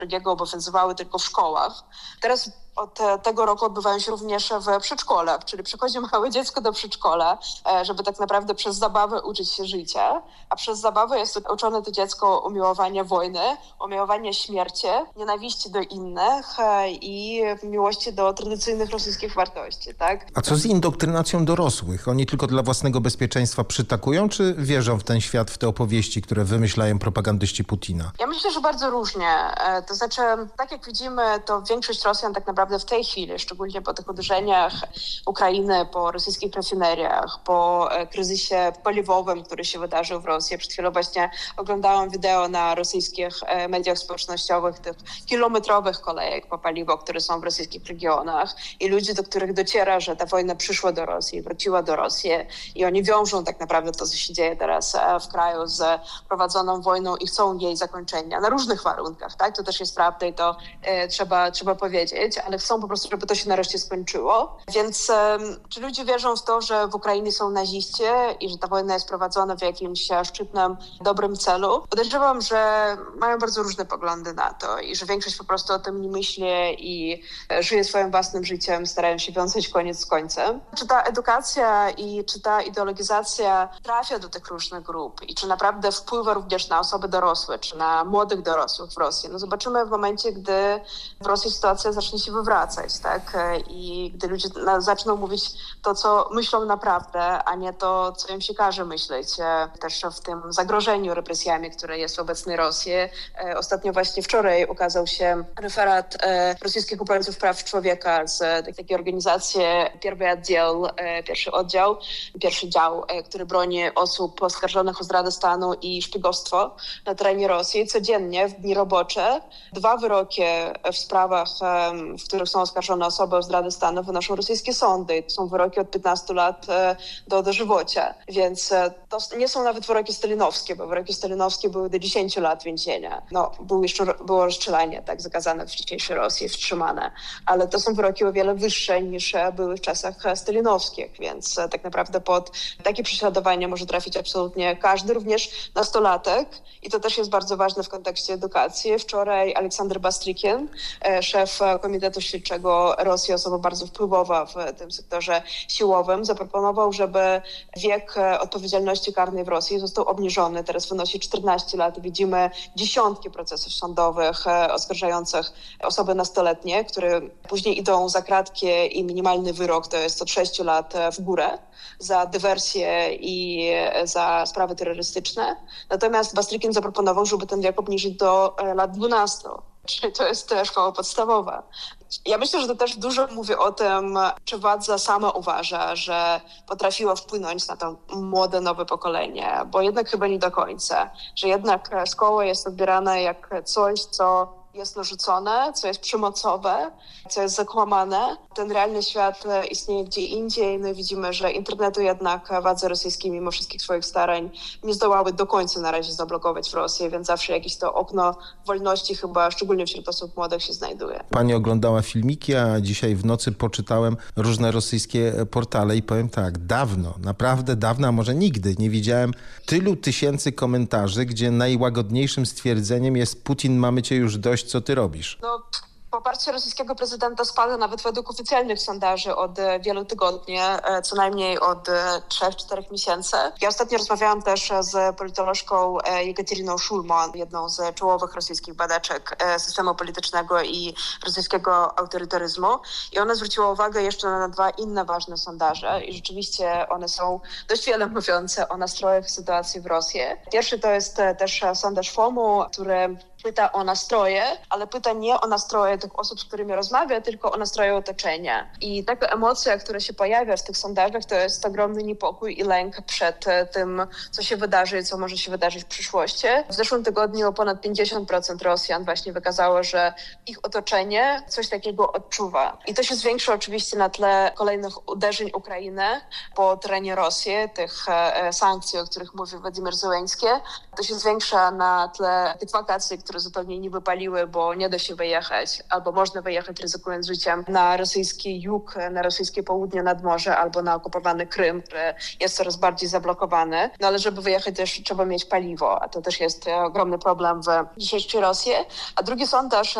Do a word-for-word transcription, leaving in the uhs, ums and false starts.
drugiego obowiązywały tylko w szkołach. Teraz od tego roku odbywają się również w przedszkolach, czyli przychodzi małe dziecko do przedszkola, żeby tak naprawdę przez zabawę uczyć się życia, a przez zabawę jest uczone to dziecko umiłowania wojny, umiłowania śmierci, nienawiści do innych i miłości do tradycyjnych rosyjskich wartości, tak? A co z indoktrynacją dorosłych? Oni tylko dla własnego bezpieczeństwa przytakują, czy wierzą w ten świat, w te opowieści, które wymyślają propagandyści Putina? Ja myślę, że bardzo różnie. To znaczy, tak jak widzimy, to większość Rosjan tak naprawdę w tej chwili, szczególnie po tych uderzeniach Ukrainy, po rosyjskich rafineriach, po kryzysie paliwowym, który się wydarzył w Rosji. Przed chwilą właśnie oglądałam wideo na rosyjskich mediach społecznościowych tych kilometrowych kolejek po paliwo, które są w rosyjskich regionach i ludzi, do których dociera, że ta wojna przyszła do Rosji, wróciła do Rosji i oni wiążą tak naprawdę to, co się dzieje teraz w kraju z prowadzoną wojną i chcą jej zakończenia na różnych warunkach, tak? To też jest prawda i to e, trzeba, trzeba powiedzieć, ale chcą po prostu, żeby to się nareszcie skończyło. Więc e, czy ludzie wierzą w to, że w Ukrainie są naziści i że ta wojna jest prowadzona w jakimś szczytnym, dobrym celu? Podejrzewam, że mają bardzo różne poglądy na to i że większość po prostu o tym nie myśli i e, żyje swoim własnym życiem, starają się wiązać koniec z końcem. Czy ta edukacja i czy ta ideologizacja trafia do tych różnych grup i czy naprawdę wpływa również na osoby dorosłe, czy na młodych dorosłych w Rosji? No zobaczymy w momencie, gdy w Rosji sytuacja zacznie się wywracać, tak? I gdy ludzie na, zaczną mówić to, co myślą naprawdę, a nie to, co im się każe myśleć. Też w tym zagrożeniu represjami, które jest w obecnej Rosji. Ostatnio właśnie wczoraj ukazał się referat rosyjskich obrońców praw człowieka z takiej organizacji Pierwszy Oddział, pierwszy oddział, pierwszy dział, który broni osób oskarżonych o zdradę stanu i szpiegostwo na terenie Rosji. Codziennie w dni robocze dwa wyroki w sprawach, w których są oskarżone osoby o zdradę stanu, wynoszą rosyjskie sądy. To są wyroki od piętnastu lat do dożywocia. Więc to nie są nawet wyroki stalinowskie, bo wyroki stalinowskie były do dziesięciu lat więzienia. No, było jeszcze było rozstrzelanie, tak, zakazane w dzisiejszej Rosji, wstrzymane. Ale to są wyroki o wiele wyższe niż były w czasach stalinowskich, więc tak naprawdę pod takie prześladowanie może trafić absolutnie każdy, również nastolatek. I to też jest bardzo ważne w kontekście edukacji. Wczoraj Aleksander Bastrykin, szef Komitetu Śledczego Rosji, osoba bardzo wpływowa w tym sektorze siłowym, zaproponował, żeby wiek odpowiedzialności karnej w Rosji został obniżony. Teraz wynosi czternaście lat. Widzimy dziesiątki procesów sądowych oskarżających osoby nastoletnie, które później idą za kratki i minimalny wyrok to jest od sześciu lat w górę za dywersję i za sprawy terrorystyczne. Natomiast Bastrykin zaproponował, żeby ten wiek obniżyć do lat dwunastu. Czyli to jest szkoła podstawowa. Ja myślę, że to też dużo mówi o tym, czy władza sama uważa, że potrafiła wpłynąć na to młode, nowe pokolenie, bo jednak chyba nie do końca. Że jednak szkoła jest odbierana jak coś, co jest narzucone, co jest przemocowe, co jest zakłamane. Ten realny świat istnieje gdzie indziej. No i widzimy, że internetu jednak władze rosyjskie mimo wszystkich swoich starań nie zdołały do końca na razie zablokować w Rosji, więc zawsze jakieś to okno wolności chyba, szczególnie wśród osób młodych, się znajduje. Pani oglądała filmiki, a dzisiaj w nocy poczytałem różne rosyjskie portale i powiem tak, dawno, naprawdę dawno, a może nigdy nie widziałem tylu tysięcy komentarzy, gdzie najłagodniejszym stwierdzeniem jest: Putin, mamy cię już dość, co ty robisz? No, poparcie rosyjskiego prezydenta spada nawet według oficjalnych sondaży od wielu tygodni, co najmniej od trzech, czterech miesięcy. Ja ostatnio rozmawiałam też z politolożką Jekateriną Szulman, jedną z czołowych rosyjskich badaczek systemu politycznego i rosyjskiego autorytaryzmu. I ona zwróciła uwagę jeszcze na dwa inne ważne sondaże i rzeczywiście one są dość wiele mówiące o nastrojach sytuacji w Rosji. Pierwszy to jest też sondaż FOMU, który pyta o nastroje, ale pyta nie o nastroje tych osób, z którymi rozmawia, tylko o nastroje otoczenia. I taka emocja, która się pojawia w tych sondażach, to jest ogromny niepokój i lęk przed tym, co się wydarzy i co może się wydarzyć w przyszłości. W zeszłym tygodniu ponad pięćdziesiąt procent Rosjan właśnie wykazało, że ich otoczenie coś takiego odczuwa. I to się zwiększa oczywiście na tle kolejnych uderzeń Ukrainy po terenie Rosji, tych sankcji, o których mówi Władimir Zełenski. To się zwiększa na tle tych wakacji, które które zupełnie nie wypaliły, bo nie da się wyjechać, albo można wyjechać ryzykując życiem na rosyjski jug, na rosyjskie południe nad morze, albo na okupowany Krym, który jest coraz bardziej zablokowany. No ale żeby wyjechać też trzeba mieć paliwo, a to też jest ogromny problem w dzisiejszej Rosji. A drugi sondaż